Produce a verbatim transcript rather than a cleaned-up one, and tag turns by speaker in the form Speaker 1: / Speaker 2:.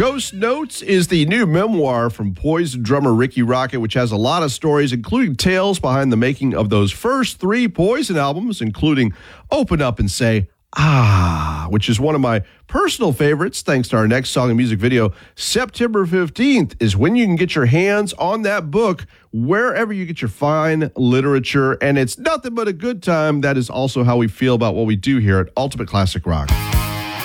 Speaker 1: Ghost Notes is the new memoir from Poison drummer Ricky Rocket, which has a lot of stories, including tales behind the making of those first three Poison albums, including Open Up and Say, Ah, which is one of my personal favorites, thanks to our next song and music video. September fifteenth is when you can get your hands on that book wherever you get your fine literature, and it's nothing but a good time. That is also how we feel about what we do here at Ultimate Classic Rock.